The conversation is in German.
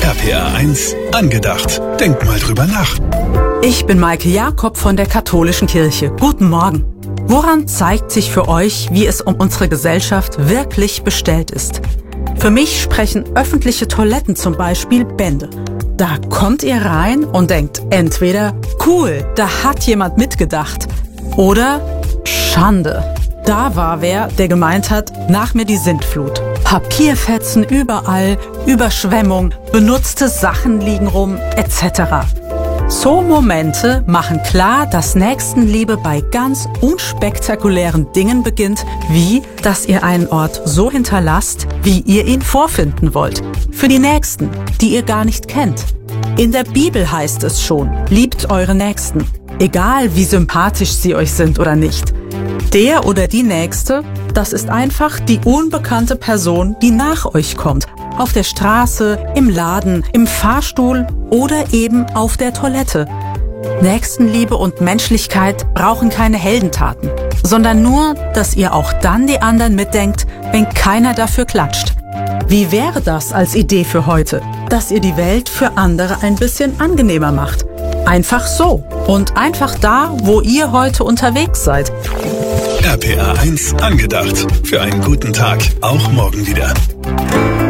RPR 1 angedacht. Denk mal drüber nach. Ich bin Maike Jakob von der Katholischen Kirche. Guten Morgen. Woran zeigt sich für euch, wie es um unsere Gesellschaft wirklich bestellt ist? Für mich sprechen öffentliche Toiletten zum Beispiel Bände. Da kommt ihr rein und denkt entweder, cool, da hat jemand mitgedacht, oder Schande. Da war wer, der gemeint hat, nach mir die Sintflut. Papierfetzen überall, Überschwemmung, benutzte Sachen liegen rum, etc. So Momente machen klar, dass Nächstenliebe bei ganz unspektakulären Dingen beginnt, wie, dass ihr einen Ort so hinterlasst, wie ihr ihn vorfinden wollt. Für die Nächsten, die ihr gar nicht kennt. In der Bibel heißt es schon, liebt eure Nächsten. Egal wie sympathisch sie euch sind oder nicht. Der oder die Nächste, das ist einfach die unbekannte Person, die nach euch kommt. Auf der Straße, im Laden, im Fahrstuhl oder eben auf der Toilette. Nächstenliebe und Menschlichkeit brauchen keine Heldentaten, sondern nur, dass ihr auch dann die anderen mitdenkt, wenn keiner dafür klatscht. Wie wäre das als Idee für heute, dass ihr die Welt für andere ein bisschen angenehmer macht? Einfach so und einfach da, wo ihr heute unterwegs seid. RPR 1 angedacht. Für einen guten Tag, auch morgen wieder.